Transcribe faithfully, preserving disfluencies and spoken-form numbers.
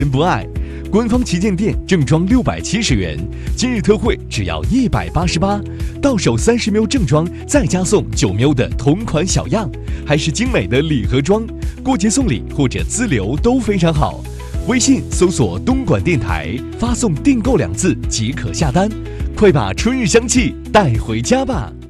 人不爱。官方旗舰店正装六百七十元，今日特惠只要一百八十八，到手三十 ml 正装，再加送九 ml 的同款小样，还是精美的礼盒装，过节送礼或者自留都非常好。微信搜索东莞电台，发送订购两字即可下单，快把春日香气带回家吧。